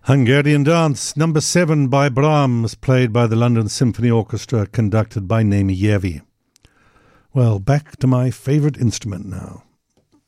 Hungarian Dance, number 7 by Brahms, played by the London Symphony Orchestra, conducted by Naimi Järvi. Well, back to my favourite instrument now.